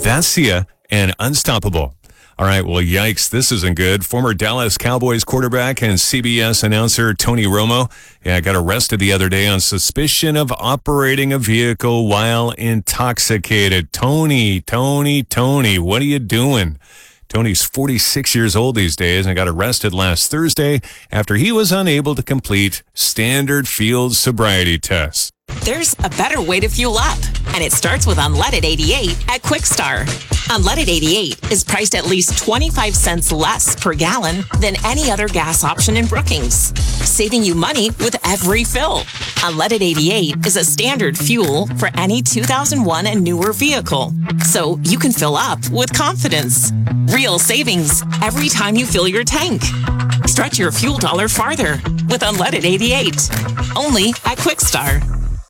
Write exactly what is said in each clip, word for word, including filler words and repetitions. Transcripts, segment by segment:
Dacia, and Unstoppable. All right, well, yikes, this isn't good. Former Dallas Cowboys quarterback and C B S announcer Tony Romo yeah, got arrested the other day on suspicion of operating a vehicle while intoxicated. Tony, Tony, Tony, what are you doing? Tony's forty-six years old these days and got arrested last Thursday after he was unable to complete standard field sobriety tests. There's a better way to fuel up, and it starts with Unleaded eighty-eight at Quickstar. Unleaded eighty-eight is priced at least twenty-five cents less per gallon than any other gas option in Brookings, saving you money with every fill. Unleaded eighty-eight is a standard fuel for any two thousand one and newer vehicle, so you can fill up with confidence. Real savings every time you fill your tank. Stretch your fuel dollar farther with Unleaded eighty-eight, only at Quickstar.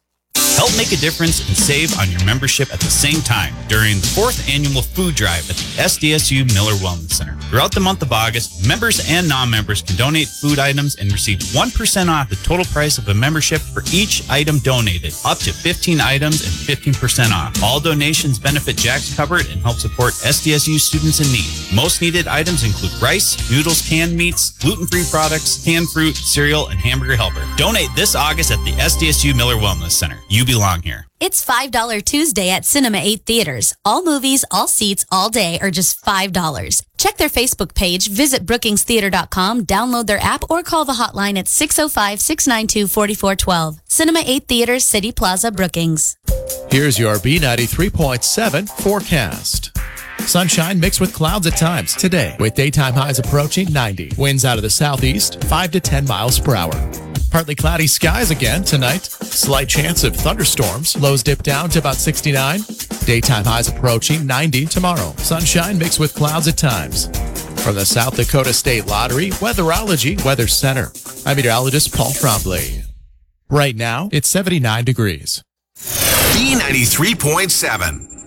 Help make a difference and save on your membership at the same time during the fourth annual food drive at the S D S U Miller Wellness Center. Throughout the month of August, members and non-members can donate food items and receive one percent off the total price of a membership for each item donated, up to fifteen items and fifteen percent off. All donations benefit Jack's Cupboard and help support S D S U students in need. Most needed items include rice, noodles, canned meats, gluten-free products, canned fruit, cereal, and hamburger helper. Donate this August at the S D S U Miller Wellness Center. You belong here. It's five dollars Tuesday at Cinema eight Theaters. All movies, all seats, all day are just five dollars. Check their Facebook page, visit brookings theater dot com, download their app, or call the hotline at six oh five, six nine two, four four one two. Cinema eight Theaters, City Plaza, Brookings. Here's your B ninety-three point seven forecast. Sunshine mixed with clouds at times today, with daytime highs approaching ninety. Winds out of the southeast, five to ten miles per hour. Partly cloudy skies again tonight. Slight chance of thunderstorms. Lows dip down to about sixty-nine. Daytime highs approaching ninety tomorrow. Sunshine mixed with clouds at times. From the South Dakota State Lottery Weatherology Weather Center, I'm meteorologist Paul Trombley. Right now, it's seventy-nine degrees. B ninety-three point seven.